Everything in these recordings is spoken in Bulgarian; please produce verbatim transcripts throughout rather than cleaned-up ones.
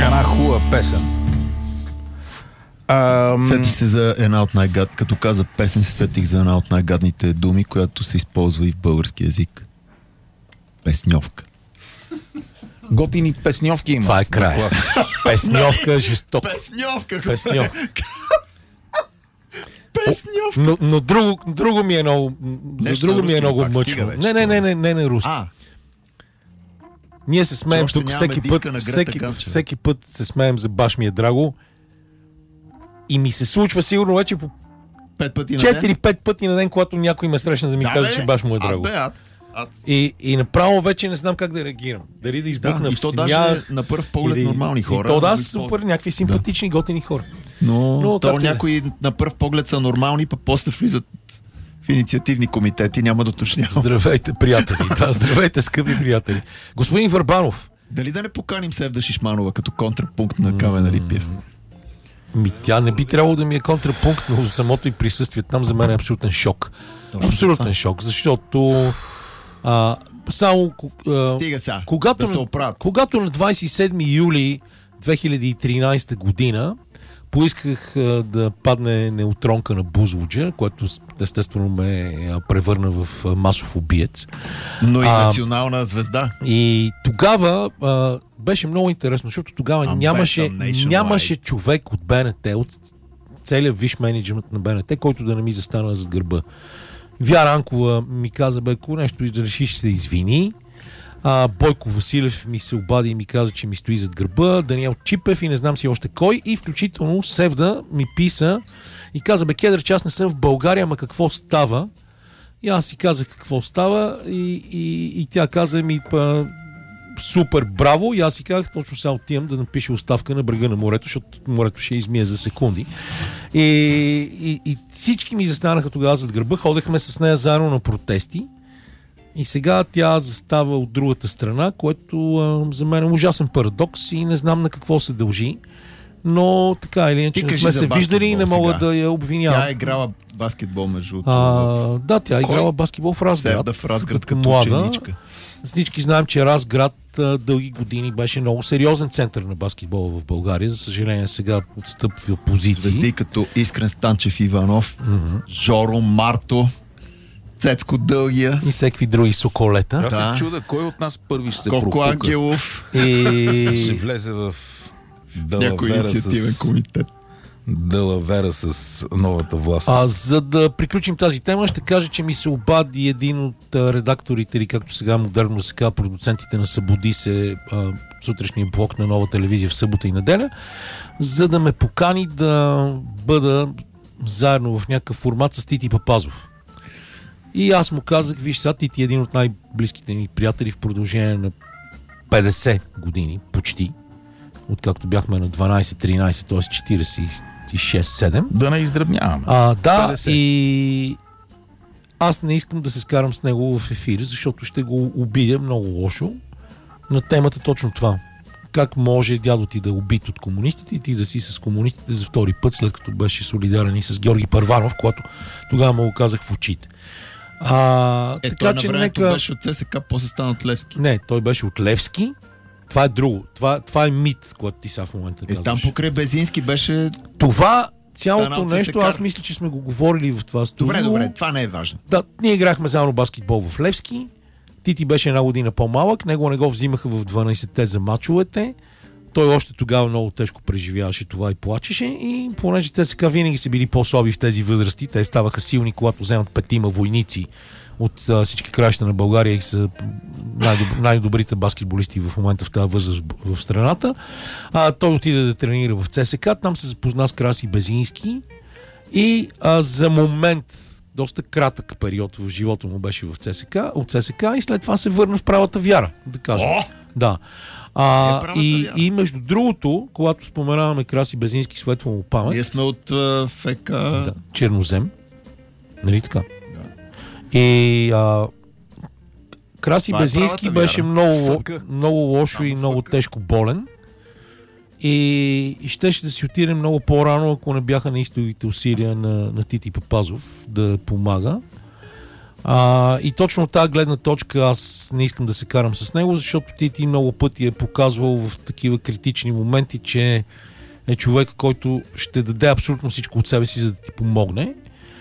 Една хубава песен. Ам... Сетих се за една от най-гад... Като каза песен, се сетих за една от най-гадните думи, която се използва и в български език. Песньовка. Готини песньовки има. Това е край. Песньовка, жестоко. Песньовка! Песньовка. Песньовка! Но, но друго, друго ми е много... Нещо за друго ми е много пак, мъчно. вече, Не, не, не, не, не, не руски. А, Ние се смеем още тук нямаме всеки диска път, на Грета всеки, Камчева. всеки път се смеем за баш ми е драго. И ми се случва сигурно вече по пет пъти на ден. четири-пет пъти на ден, когато някой ме срещна да ми Да, каже, бе. че баш му е А, драго. бе, а, а, И, и направо вече не знам как да реагирам. Дали да избухна да, и в то смях. даже на пръв поглед или- нормални хора. И то да, нали, супер, някакви симпатични, готини хора. Но, Но то както и да е. някои на пръв поглед са нормални, пък после влизат в инициативни комитети, няма да уточнявам. Здравейте, приятели. Да, здравейте, скъпи приятели. Господин Върбанов. Дали да не поканим Севда Шишманова като контрапункт на Камен Алипиев? Ми, тя не би трябвало да ми е контрапункт, но самото и присъствие там за мен е абсолютен шок. Абсолютен шок, защото а, само а, Стига сега, когато, да се на, оправят. когато на двадесет и седми юли две хиляди и тринадесета година поисках а, да падне неутронка на Бузлуджа, което естествено ме а, превърна в а, масов убиец. Но и А, национална звезда. И тогава а, беше много интересно, защото тогава Амбет, нямаше, Nationwide. нямаше човек от БНТ, от целият виш менеджмент на БНТ, който да не ми застана зад гърба. Вяра Анкова ми каза, бе, ако нещо изреши, ще се извини. А, Бойко Василев ми се обади и ми каза, че ми стои зад гърба. Даниел Чипев и не знам си още кой. И включително Севда ми писа и каза, бе, Кедър, че аз не съм в България, ама какво става? И аз си казах какво става и, и, и тя каза ми па, супер, браво. И аз си казах, точно сега отивам да напиша оставка на брега на морето, защото морето ще измие за секунди. И, и, и всички ми застанаха тогава зад гърба. Ходехме с нея заедно на протести. И сега тя застава от другата страна, което а, за мен е ужасен парадокс и не знам на какво се дължи. Но така или иначе Ти не кажи сме за се виждали и не баскетбол мога сега. да я обвинявам. Тя е играла баскетбол между А, да, тя е Кой? играла баскетбол в Разград. Севда в Разград като млада. ученичка. Всички знаем, че Разград а, дълги години беше много сериозен център на баскетбола в България. За съжаление сега отстъпва позиции. Звезди като Искрен Станчев Иванов, Mm-hmm. Жоро Марто, Цецко Дългия, И всеки други соколета. Аз Да. се чуда кой от нас първи ще се Коко пропука. Ангелов, Ще И... влезе в някой Далавера инициативен с, комитет. Далавера с новата власт. А, за да приключим тази тема, ще кажа, че ми се обади един от а, редакторите, или както сега модерно се казва, продуцентите на Събуди се, а, сутрешния блок на Нова телевизия в събота и неделя, за да ме покани да бъда заедно в някакъв формат с Тити Папазов. И аз му казах, виж сега, Тити е един от най-близките ми приятели в продължение на петдесет години, почти, откакто бяхме на дванадесет-тринадесет, т.е. четиридесет и шест седем. Да не издръбняваме. А, да, петдесет. и аз не искам да се скарам с него в ефир, защото ще го обидя много лошо на темата точно това. Как може дядо ти да е убит от комунистите и ти да си с комунистите за втори път, след като беше солидарен и с Георги Първанов, когато тогава му го казах в очите. А, Е, така той на че времето нека... беше от ЦСКА, после стана от Левски. Не, той беше от Левски. Това е друго. Това, това е мит, който ти сега в момента Е, казваш. там покрай Безински беше... Това цялото Станал нещо, цесекар. аз мисля, че сме го говорили в това студио. Добре, добре, това не е важно. Да, ние играхме заедно баскетбол в Левски. Тити беше една година по-малък, него не го взимаха в дванадесетте за мачовете. Той още тогава много тежко преживяваше това и плачеше. И понеже те сега винаги са били по-слаби в тези възрасти, те ставаха силни, когато вземат петима войници от а, всички краища на България и са най-доб... най-добрите баскетболисти в момента в тази възраст в страната. А, той отиде да тренира в ЦСКА, там се запозна с Краси Безински и а, за момент, доста кратък период в живота му беше в ЦСКА, от ЦСКА и след това се върна в правата вяра, да кажем. О! Да. А, Е, правата и, вяра. и между другото, когато споменаваме Краси Безински, светла му памет, Ние сме от uh, ФК... да, Чернозем, нали така? И а, Краси Това е Безински правата беше вяра. много, Фъка. много лошо Само и много фъка. тежко болен. И, и щеше да си отиде много по-рано, ако не бяха наистовите усилия на, на Тити Папазов да помага. А, и точно от тази гледна точка аз не искам да се карам с него, защото Тити много пъти е показвал в такива критични моменти, че е човек, който ще даде абсолютно всичко от себе си, за да ти помогне.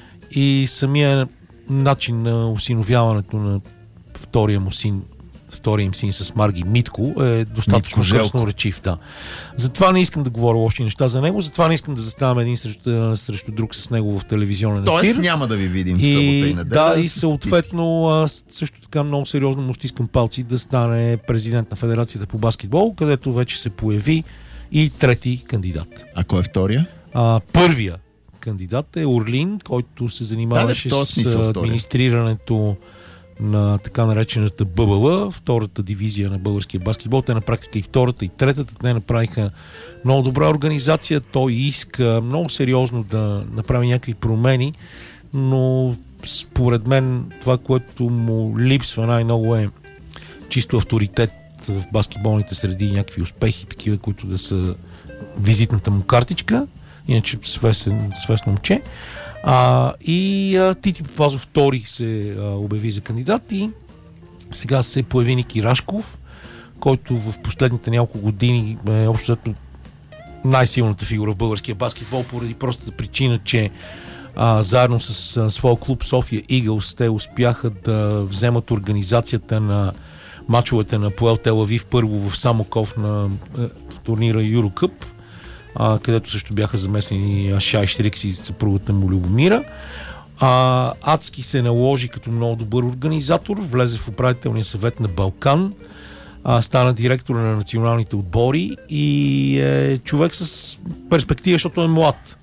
И самия начин на осиновяването на втория му син, втория им син с Марги Митко е достатъчно красноречив. Да. Затова не искам да говоря лоши неща за него, затова не искам да заставам един срещу, срещу друг с него в телевизионен ефир. Тоест няма да ви видим в и, събота и неделя. Да, и съответно аз също така много сериозно му стискам палци да стане президент на Федерацията по баскетбол, където вече се появи и трети кандидат. А кой е втория? А, първия кандидат е Орлин, който се занимаваше да, да, с администрирането на така наречената Б Б Л, втората дивизия на българския баскетбол. Те на практика и втората, и третата. Те направиха много добра организация. Той иска много сериозно да направи някакви промени, но според мен това, което му липсва най-много е чисто авторитет в баскетболните среди и някакви успехи, такива, които да са визитната му картичка. Иначе свестен, свестно момче. А, и а, Тити Папазов втори се а, обяви за кандидат и сега се появи Ники Рашков, който в последните няколко години е общо най-силната фигура в българския баскетбол, поради простата причина, че а, заедно с а, своя клуб София Игълс те успяха да вземат организацията на мачовете на Пуел Тел Авив първо в Самоков на а, турнира Юрокъп, Uh, където също бяха замесени Ашай Штрикс и съпругата му Любомира. Uh, адски се наложи като много добър организатор, влезе в управителния съвет на Балкан, uh, стана директор на националните отбори и е човек с перспектива, защото е млад.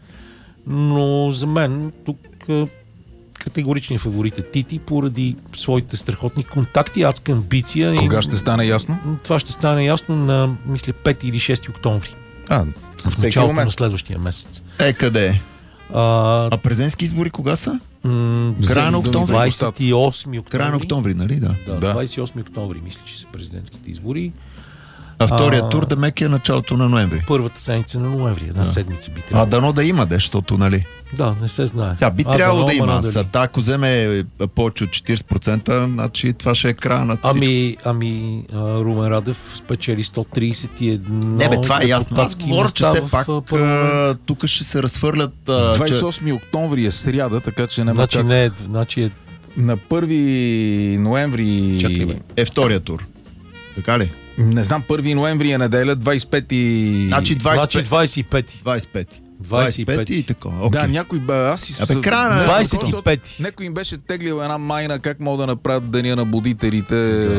Но за мен тук uh, категоричният фаворит е Тити, поради своите страхотни контакти, адска амбиция. Кога и, ще стане ясно? Това ще стане ясно на, мисля, пети или шести октомври. А, в началото на следващия месец. Е, къде е? А, а президентски избори кога са? М- Края на октомври. двадесет и осми октомври. Края на октомври, нали? Да. Да, да. двадесет и осми октомври, мисля, че са президентските избори. А втория а, тур да мек е началото на ноември. Първата седмица на ноември, една да. седмица би трябвало. А дано да има, защото, нали? Да, не се знае. Тя би а, трябвало да има. Дали. Са, ако вземе повече от четиридесет процента, значи това ще е края на всичко. Ами, ами Румен Радев спечели сто тридесет и едно. Не бе, това е ясно. Аз говоря, че все пак тук ще се разхвърлят... двадесет и осми октомври е сряда, така че няма значи как... Не, значи е... На първи ноември... Чакай, бе. Е втория тур. Така ли? Не знам, първи ноември е неделя, двадесет и пети... Значи двадесет и пети. двадесет и пети. двадесет и пети. двадесет и пети и така. Okay. Да, някой бе, аз си... Абе, края на... двадесет и пети. Някой им беше теглил една майна как могат да направят деня на будителите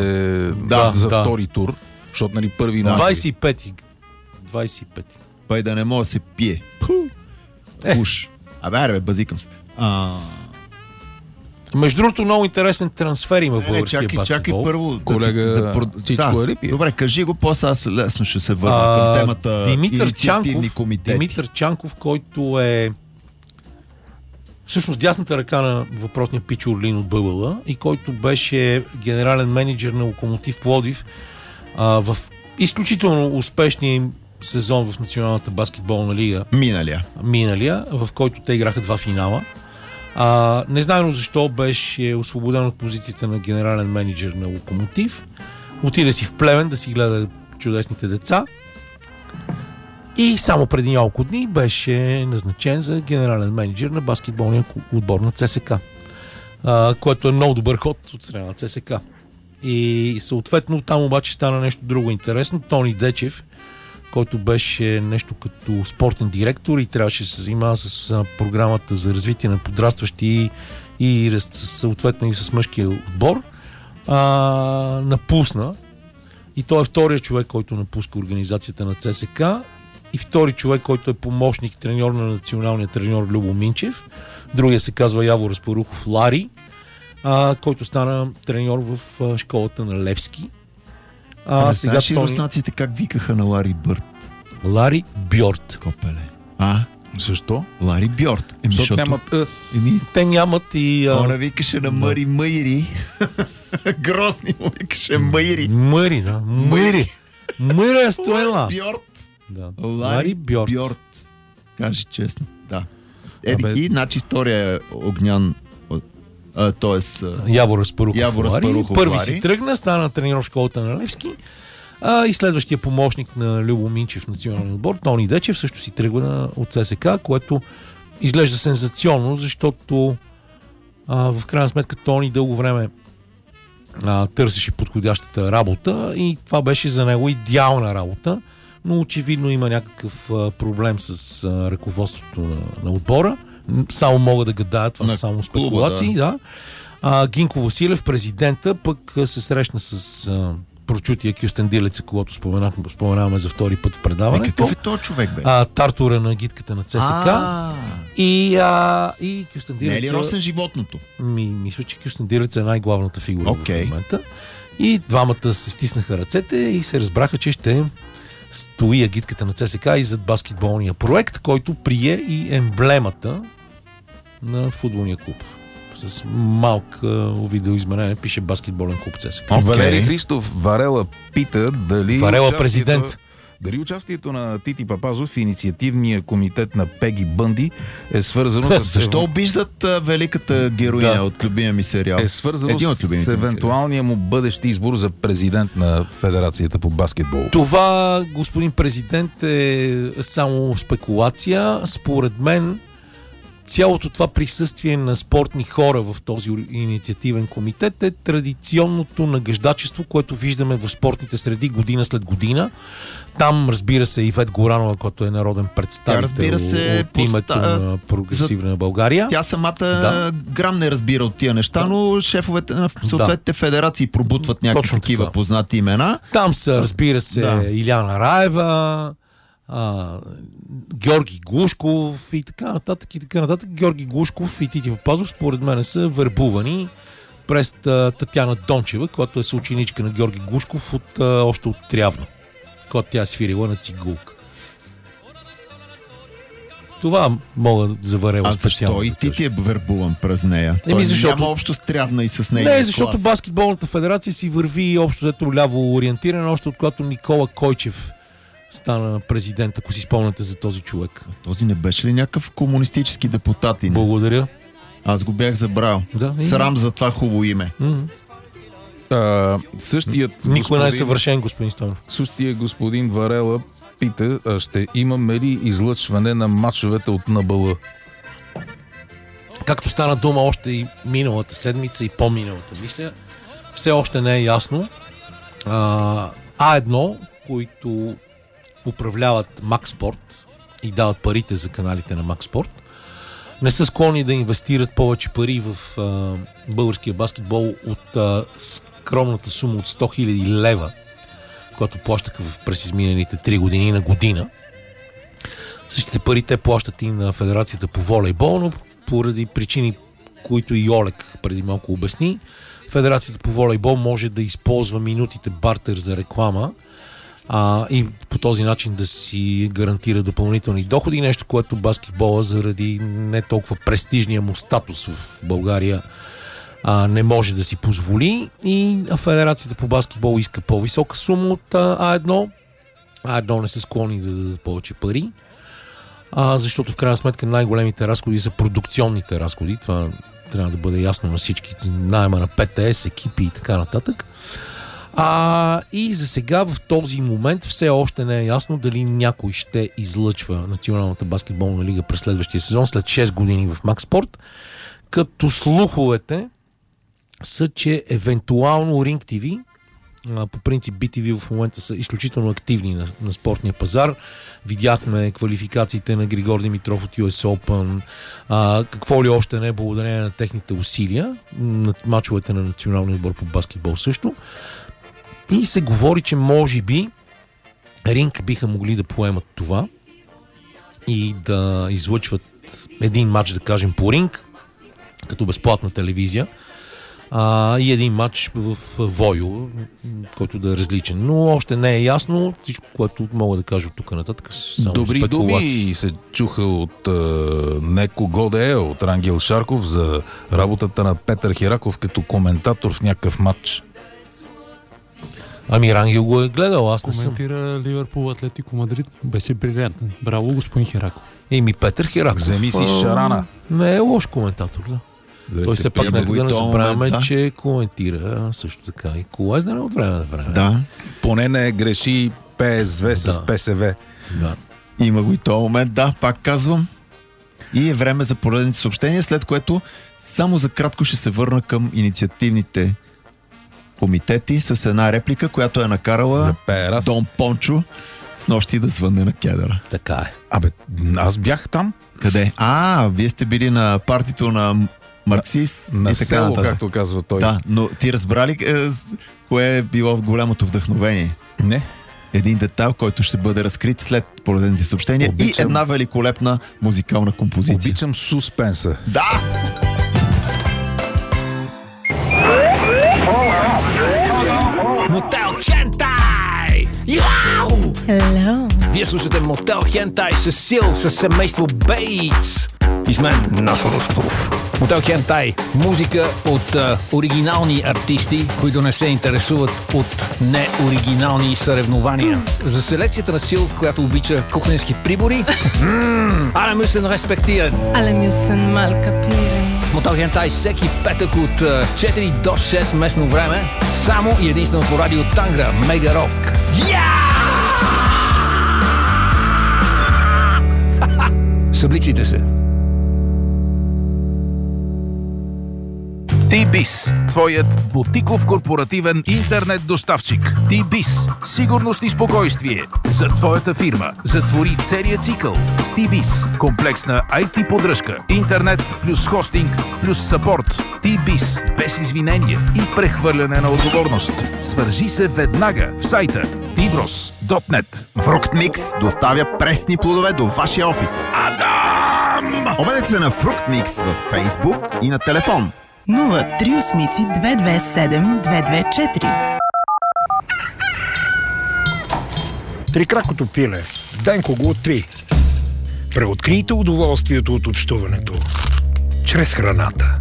да, за да. втори тур, защото нали първи ноември. двадесет и пети. двадесет и пети. Пай да не може да се пие. Пуш. Абе, аре, бе, базикам се. А... Между другото, много интересен трансфер има в Не, българския чакай, баскетбол. чакай първо. Колега за, Чичко да. Арипиев. Добре, кажи го, после аз лесно ще се върна А, към темата Димитър инициативни Чанков, комитети. Димитър Чанков, който е всъщност дясната ръка на въпросния Пич Орлин от Б Б Л и който беше генерален менеджер на Локомотив Пловдив а, в изключително успешния им сезон в Националната баскетболна лига. Миналия. Миналия, в който те играха два финала. А, не знаем защо беше освободен от позицията на генерален менеджер на Локомотив. Отиде си в Плевен да си гледа чудесните деца. И само преди няколко дни беше назначен за генерален менеджер на баскетболния отбор на Ц С К, а, което е много добър ход от страна на Ц С К. И съответно там обаче стана нещо друго интересно. Тони Дечев, който беше нещо като спортен директор и трябваше да се занимава с програмата за развитие на подрастващи и, и съответно и с мъжкия отбор, а, напусна. И той е втория човек, който напуска организацията на Ц С К и втори човек, който е помощник треньор на националния треньор Любо Минчев. Другия се казва Яво Разпарухов Лари, а, който стана треньор в а, школата на Левски. А, а сега знаеш ли руснаците как викаха на Лари Бърт? Лари Бьорт. Копеле. А? Защо? Лари Бьорт. Еми, защото нямат... Е. Еми... Те нямат и... А... Она викаше на Мъри Мъйри. Грозни му викаше Мъйри. Мъри, да. Мъри. Мъри е стоела. Лари Бьорт. Да. Лари Бьорт. Бьорт. Кажи честно. Да. Еди, и значи втория Огнян а, т.е. Явор Аспарухов. Явор Аспарухов Първи Лари. си тръгна, стана треньор в школата на Левски. А, и следващия помощник на Любо Минчев в националния отбор, Тони Дечев, също си тръгва на, от ССК, което изглежда сензационно, защото а, в крайна сметка Тони дълго време а, търсеше подходящата работа и това беше за него идеална работа, но очевидно има някакъв а, проблем с а, ръководството на, на отбора. Само мога да гадая, това на са само клуба, спекулации. Да. Да. А, Гинко Василев, президента, пък а, се срещна с а, прочутия Кюстендилеца, когато споменаваме за втори път в предаването. Е, какъв е този човек, бе? А, тартура на гидката на ЦСК. И, а, и Кюстендилеца... Не е ли Росен животното? Ми, мисля, че Кюстендилеца е най-главната фигура okay. в момента. И двамата се стиснаха ръцете и се разбраха, че ще стои агитката на ЦСК и зад баскетболния проект, който прие и емблемата на футболния клуб. С малка видеоизменение пише баскетболен клуб ЦСКА. Okay. Валери Христов Варела пита дали Варела президент. Дали участието на Тити Папазов в инициативния комитет на Пеги Бънди е свързано с... Защо обиждат а, великата героиня да. от любимия ми сериал? Е свързано с евентуалния му бъдещ избор за президент на Федерацията по баскетбол. Това, господин президент, е само спекулация. Според мен цялото това присъствие на спортни хора в този инициативен комитет е традиционното нагаждачество, което виждаме в спортните среди година след година. Там, разбира се, Ивет Горанова, който е народен представител се, от името подста... на Прогресивна за... България. Тя самата да. грам не разбира от тия неща, да. но шефовете на съответните да. федерации пробутват някакви Точно такива така. познати имена. Там са, разбира се, да. Иляна Раева, А, Георги Глушков и така нататък и така нататък. Георги Глушков и Тити Папазов според мен са вербувани през Татяна Дончева, която е съученичка на Георги Глушков от, а, още от Трявна, когато тя е свирила на цигулка. Това мога да заваря а специално. А защо да и Тити е вербуван през нея? Еми, Той защото... няма общо с Трявна и с нея. Не, защото клас. Баскетболната федерация си върви общо зато ляво ориентиране, още от когато Никола Койчев стана президент, ако си спомняте за този човек. Този не беше ли някакъв комунистически депутат? Благодаря. Аз го бях забрал. Да, Срам за това хубаво име. Mm-hmm. А, същият Никой господин, не е съвършен, господин Стойнов. Същия господин Варела пита, а ще имаме ли излъчване на мачовете от НБЛ? Както стана дума още и миналата седмица и по-миналата, мисля, все още не е ясно. А, А1, които управляват Макспорт и дават парите за каналите на Макспорт, не са склонни да инвестират повече пари в а, българския баскетбол от а, скромната сума от сто хиляди лева, която плащаха през изминалите три години на година. Същите пари те плащат и на Федерацията по волейбол, но поради причини, които и Олег преди малко обясни, Федерацията по волейбол може да използва минутите бартер за реклама а, и по този начин да си гарантира допълнителни доходи, нещо, което баскетбола заради не толкова престижния му статус в България а, не може да си позволи, и Федерацията по баскетбол иска по-висока сума от А едно. А едно не са склонни да дадат повече пари, а, защото в крайна сметка най-големите разходи са продукционните разходи. Това трябва да бъде ясно на всички. Найема на ПТС, екипи и така нататък. А, и за сега в този момент все още не е ясно дали някой ще излъчва Националната баскетболна лига през следващия сезон, след шест години в Макспорт, като слуховете са, че евентуално Ring ти ви, по принцип би ти ви в момента са изключително активни на, на спортния пазар. Видяхме квалификациите на Григор Димитров от Ю Ес Open, а, какво ли още не е благодарение на техните усилия, на мачовете на националния отбор по баскетбол също. И се говори, че може би Ринг биха могли да поемат това и да излъчват един матч, да кажем, по Ринг, като безплатна телевизия, а, и един матч в Войо, който да е различен. Но още не е ясно. Всичко, което мога да кажа от тук нататък, само добри спекулации. думи се чуха от е, Неко Годе, от Рангел Шарков за работата на Петър Хераков като коментатор в някакъв матч. Ами Рангел го е гледал, аз не съм. Коментира Ливърпул Атлетико Мадрид. Беше брилянтен. Браво, господин Хераков. Еми Петър Хераков. Вземи си шарана. Не е лош коментатор, да. Той се пак приема нека го и да не този забравяме, момент, да. че коментира също така и колездене от време на време. Да, Поне не греши ПСВ с Да. ПСВ. Да. има го и този момент, да, пак казвам. И е време за поредните съобщения, след което само за кратко ще се върна към инициативните комитети с една реплика, която е накарала За Перас. Дон Пончо с нощи да звънне на кедъра. Така е. Абе, аз бях там. Къде? А, вие сте били на партито на марксист На и така село, нататък. както казва той. Да, но ти разбрали е, с- кое е било голямото вдъхновение? Не. Един детайл, който ще бъде разкрит след поредните съобщения Обичам. и една великолепна музикална композиция. Обичам суспенса. Да! Мотел Хентай! Яу! Hello. Вие слушате Мотел Хентай с Сил, с семейство Бейтс. И с мен Насо Русков. Мотел Хентай. Музика от а, оригинални артисти, които не се интересуват от неоригинални съревнования. За селекцията на Сил, която обича кухненски прибори. Alle müssen respektieren. Alle müssen mal kapieren. Мотел Хентай всеки петък от а, четири до шест местно време. Само и единствено по радио Тангра. Мега Рок. Събличите се. T-Biz, твоят бутиков корпоративен интернет доставчик. T-Biz, сигурност и спокойствие за твоята фирма. Затвори целия цикъл с T-Biz. Комплексна ай ти поддръжка, интернет плюс хостинг плюс съпорт. T-Biz, без извинение и прехвърляне на отговорност. Свържи се веднага в сайта ти брос точка нет. Фруктмикс доставя пресни плодове до вашия офис. Адам! Обадете се на Фруктмикс във Фейсбук и на телефон. нула три осмици две две седем две две четири. Трикракото пиле. Денко го откри. Преоткрийте удоволствието от общуването. Чрез храната.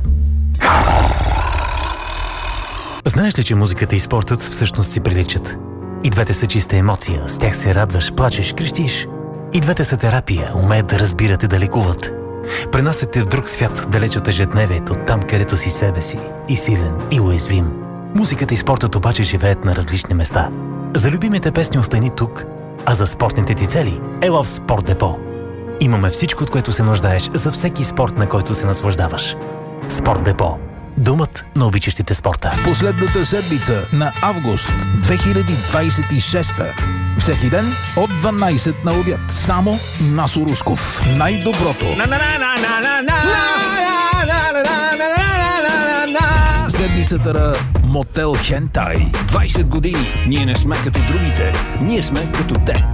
Знаеш ли, че музиката и спортът всъщност си приличат? И двете са чиста емоция, с тях се радваш, плачеш, крещиш. И двете са терапия, умеят да разбират и да лекуват. Пренасят те в друг свят, далеч от ежедневието, там където си себе си, и силен, и уязвим. Музиката и спортът обаче живеят на различни места. За любимите песни остани тук, а за спортните ти цели ела в Спорт Депо. Имаме всичко, от което се нуждаеш за всеки спорт, на който се наслаждаваш. Спорт Депо. Думът на обичащите спорта. Последната седмица на август две хиляди двадесет и шеста. Всеки ден от дванадесет на обяд. Само Насо Русков. Най-доброто. Седмицата на Мотел Хентай. двадесет години. Ние не сме като другите. Ние сме като те.